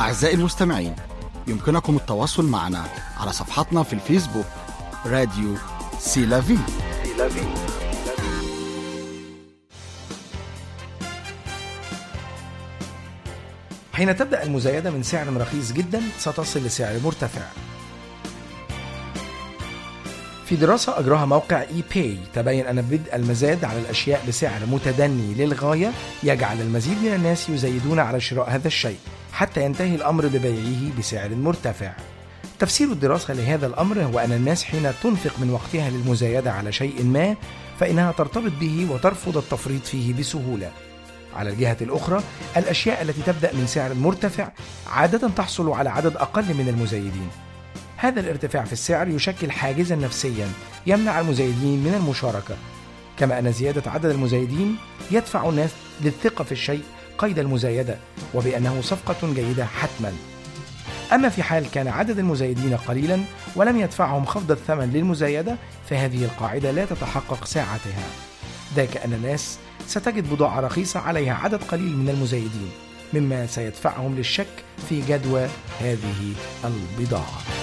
أعزائي المستمعين، يمكنكم التواصل معنا على صفحتنا في الفيسبوك راديو سيلافي. حين تبدأ المزايدة من سعر رخيص جدا ستصل لسعر مرتفع. في دراسة أجراها موقع ePay تبين أن بدء المزاد على الأشياء بسعر متدني للغاية يجعل المزيد من الناس يزايدون على شراء هذا الشيء حتى ينتهي الأمر ببيعه بسعر مرتفع. تفسير الدراسة لهذا الأمر هو أن الناس حين تنفق من وقتها للمزايدة على شيء ما فإنها ترتبط به وترفض التفريط فيه بسهولة. على الجهة الأخرى، الأشياء التي تبدأ من سعر مرتفع عادة تحصل على عدد أقل من المزايدين. هذا الارتفاع في السعر يشكل حاجزا نفسيا يمنع المزايدين من المشاركة، كما أن زيادة عدد المزايدين يدفع الناس للثقة في الشيء قيد المزايدة وبأنه صفقة جيدة حتما. أما في حال كان عدد المزايدين قليلا ولم يدفعهم خفض الثمن للمزايدة فهذه القاعدة لا تتحقق ساعتها، ذاك أن الناس ستجد بضاعة رخيصة عليها عدد قليل من المزايدين، مما سيدفعهم للشك في جدوى هذه البضاعة.